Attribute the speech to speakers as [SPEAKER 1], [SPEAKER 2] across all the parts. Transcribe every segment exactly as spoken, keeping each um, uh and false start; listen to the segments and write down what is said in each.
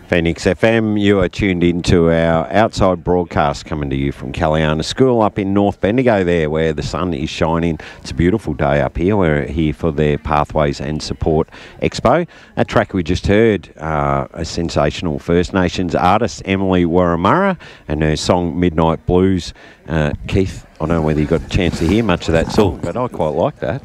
[SPEAKER 1] Phoenix F M, you are tuned into our outside broadcast coming to you from Caliana School up in North Bendigo there where the sun is shining. It's a beautiful day up here. We're here for their Pathways and Support Expo. That track we just heard, uh, a sensational First Nations artist, Emily Warramurra, and her song Midnight Blues. Uh, Keith, I don't know whether you got a chance to hear much of that song, but I quite like that.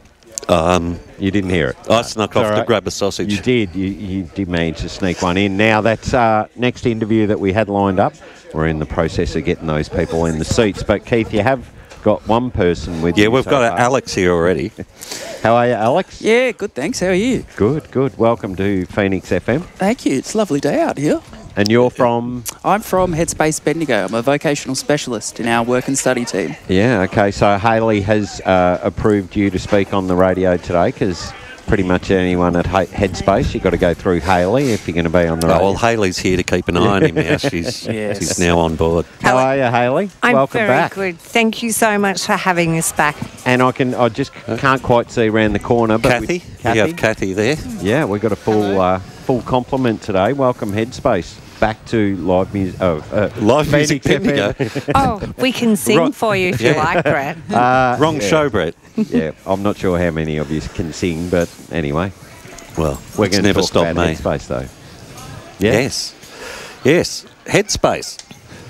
[SPEAKER 2] Um,
[SPEAKER 1] you didn't hear it.
[SPEAKER 2] I snuck off
[SPEAKER 1] right.
[SPEAKER 2] to grab a sausage.
[SPEAKER 1] You did. You, you did manage to sneak one in. Now, that's uh, next interview that we had lined up. We're in the process of getting those people in the seats. But, Keith, you have got one person with
[SPEAKER 2] yeah,
[SPEAKER 1] you.
[SPEAKER 2] Yeah, we've
[SPEAKER 1] so
[SPEAKER 2] got
[SPEAKER 1] far.
[SPEAKER 2] Alex here already.
[SPEAKER 1] How are you, Alex?
[SPEAKER 3] Yeah, good, thanks. How are you?
[SPEAKER 1] Good, good. Welcome to Phoenix F M.
[SPEAKER 3] Thank you. It's a lovely day out here.
[SPEAKER 1] And you're from?
[SPEAKER 3] I'm from Headspace Bendigo. I'm a vocational specialist in our work and study team.
[SPEAKER 1] Yeah, okay. So Hayley has uh, approved you to speak on the radio today because pretty much anyone at Headspace, you've got to go through Hayley if you're going to be on the radio.
[SPEAKER 2] Oh, well, Hayley's here to keep an eye on him now. She's,
[SPEAKER 3] yes.
[SPEAKER 2] she's now on board.
[SPEAKER 1] How are you, Hayley?
[SPEAKER 4] I'm
[SPEAKER 1] Welcome
[SPEAKER 4] very
[SPEAKER 1] back.
[SPEAKER 4] good. Thank you so much for having us back.
[SPEAKER 1] And I can, I just can't quite see around the corner. But
[SPEAKER 2] Kathy,
[SPEAKER 1] Kathy,
[SPEAKER 2] you have Kathy there.
[SPEAKER 1] Yeah, we've got a full uh, full complement today. Welcome, Headspace. Back to live music. Oh, uh,
[SPEAKER 2] live music Bendigo.
[SPEAKER 4] Oh, we can sing
[SPEAKER 1] Right.
[SPEAKER 4] for you if
[SPEAKER 2] Yeah.
[SPEAKER 4] you like, Brett.
[SPEAKER 1] Uh,
[SPEAKER 2] Wrong
[SPEAKER 1] yeah.
[SPEAKER 2] show, Brett.
[SPEAKER 1] Yeah, I'm not sure how many of you can sing, but anyway,
[SPEAKER 2] Well,
[SPEAKER 1] we're
[SPEAKER 2] it's
[SPEAKER 1] going to
[SPEAKER 2] never
[SPEAKER 1] talk
[SPEAKER 2] stopped
[SPEAKER 1] about
[SPEAKER 2] me.
[SPEAKER 1] Headspace, though. Yeah.
[SPEAKER 2] Yes, yes. Headspace.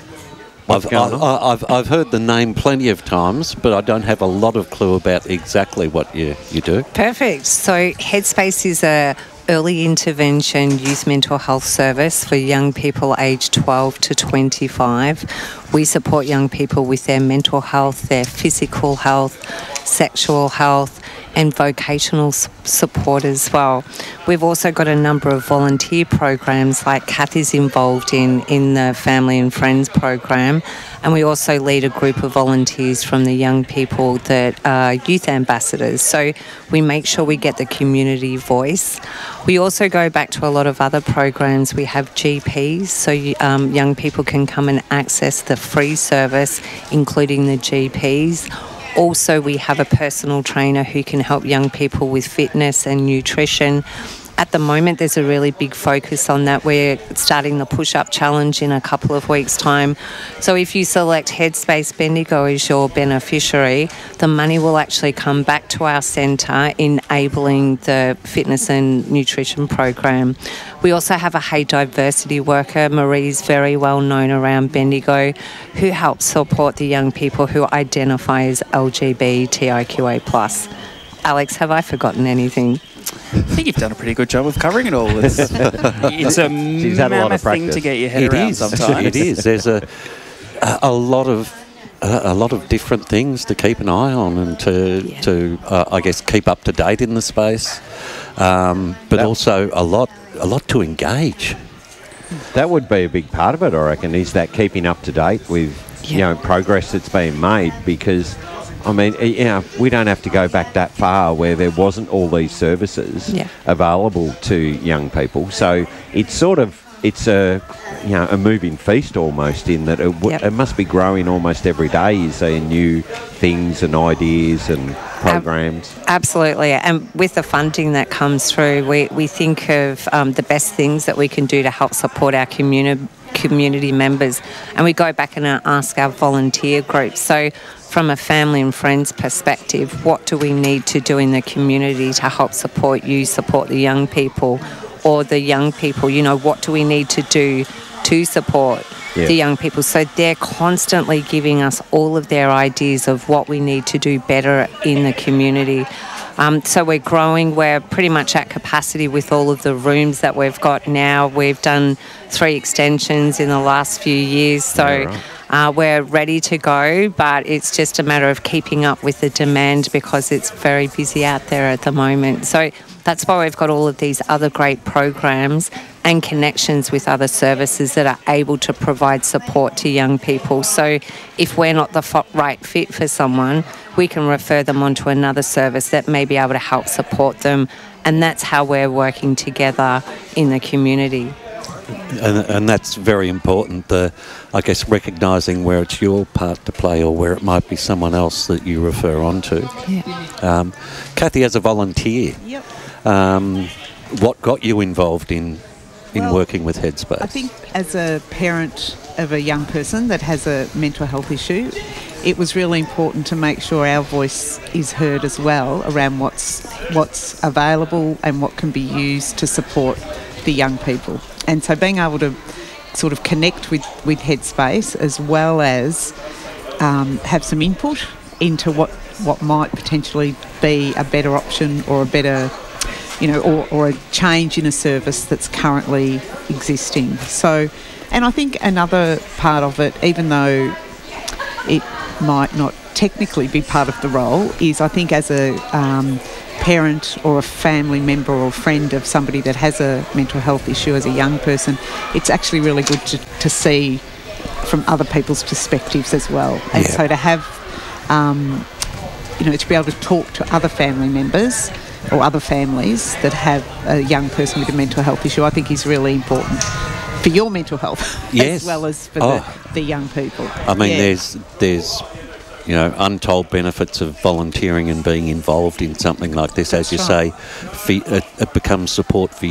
[SPEAKER 1] What's
[SPEAKER 2] I've,
[SPEAKER 1] going
[SPEAKER 2] I,
[SPEAKER 1] on?
[SPEAKER 2] I've I've heard the name plenty of times, but I don't have a lot of clue about exactly what you, you do.
[SPEAKER 4] Perfect. So Headspace is a early intervention youth mental health service for young people aged twelve to twenty-five. We support young people with their mental health, their physical health, sexual health, and vocational s- support as well. We've also got a number of volunteer programs like Kathy's involved in, in the Family and Friends program, and we also lead a group of volunteers from the young people that are youth ambassadors. So we make sure we get the community voice. We also go back to a lot of other programs. We have G Ps, so you, um, young people can come and access the free service, including the G Ps. Also, we have a personal trainer who can help young people with fitness and nutrition. At the moment, there's a really big focus on that. We're starting the push-up challenge in a couple of weeks' time. So if you select Headspace Bendigo as your beneficiary, the money will actually come back to our centre, enabling the fitness and nutrition program. We also have a Hey Diversity worker, Marie's very well known around Bendigo, who helps support the young people who identify as L G B T I Q A plus. Alex, have I forgotten anything?
[SPEAKER 3] I think you've done a pretty good job of covering it all. It's, it's a
[SPEAKER 1] She's had a lot of
[SPEAKER 3] mammoth thing
[SPEAKER 1] practice.
[SPEAKER 3] to get your head
[SPEAKER 2] It
[SPEAKER 3] around
[SPEAKER 2] is.
[SPEAKER 3] sometimes.
[SPEAKER 2] It is. There's a a, a lot of a, a lot of different things to keep an eye on and to
[SPEAKER 4] Yeah.
[SPEAKER 2] to uh, I guess keep up to date in the space, um, but
[SPEAKER 1] That-
[SPEAKER 2] also a lot a lot to engage.
[SPEAKER 1] That would be a big part of it, I reckon, is that keeping up to date with, you
[SPEAKER 4] Yeah.
[SPEAKER 1] know, progress that's being made because, I mean, y- you know, we don't have to go back that far where there wasn't all these services
[SPEAKER 4] Yeah.
[SPEAKER 1] available to young people. So it's sort of, it's a, you know, a moving feast almost in that it, w-
[SPEAKER 4] Yep.
[SPEAKER 1] it must be growing almost every day. You see new things and ideas and programs.
[SPEAKER 4] Absolutely. And with the funding that comes through, we, we think of um, the best things that we can do to help support our community community members. And we go back and uh, ask our volunteer groups. So from a family and friends perspective, what do we need to do in the community to help support you, support the young people, or the young people, you know, what do we need to do to support
[SPEAKER 1] Yeah.
[SPEAKER 4] the young people? So they're constantly giving us all of their ideas of what we need to do better in the community. Um, so we're growing. We're pretty much at capacity with all of the rooms that we've got now. We've done three extensions in the last few years. So
[SPEAKER 1] Yeah, right.
[SPEAKER 4] uh, we're ready to go, but it's just a matter of keeping up with the demand because it's very busy out there at the moment. So that's why we've got all of these other great programs and connections with other services that are able to provide support to young people. So if we're not the f- right fit for someone, we can refer them on to another service that may be able to help support them. And that's how we're working together in the community.
[SPEAKER 2] And, and that's very important, the, I guess, recognising where it's your part to play or where it might be someone else that you refer on to.
[SPEAKER 4] Yeah.
[SPEAKER 2] Um, Kathy, as a volunteer,
[SPEAKER 5] Yep.
[SPEAKER 2] um, what got you involved in in
[SPEAKER 5] Well,
[SPEAKER 2] working with Headspace?
[SPEAKER 5] I think as a parent of a young person that has a mental health issue, it was really important to make sure our voice is heard as well around what's what's available and what can be used to support the young people. And so being able to sort of connect with, with Headspace as well as um, have some input into what, what might potentially be a better option or a better, you know, or, or a change in a service that's currently existing. So, and I think another part of it, even though it might not technically be part of the role, is I think as a um, parent or a family member or friend of somebody that has a mental health issue as a young person, it's actually really good to, to see from other people's perspectives as well. And
[SPEAKER 2] Yeah.
[SPEAKER 5] so to have, um, you know, to be able to talk to other family members or other families that have a young person with a mental health issue, I think is really important for your mental health
[SPEAKER 2] Yes.
[SPEAKER 5] as well as for
[SPEAKER 2] Oh.
[SPEAKER 5] the, the young people.
[SPEAKER 2] I mean,
[SPEAKER 5] Yeah.
[SPEAKER 2] there's there's you know untold benefits of volunteering and being involved in something like this. As
[SPEAKER 5] That's
[SPEAKER 2] you
[SPEAKER 5] right.
[SPEAKER 2] say, fe- it, it becomes support for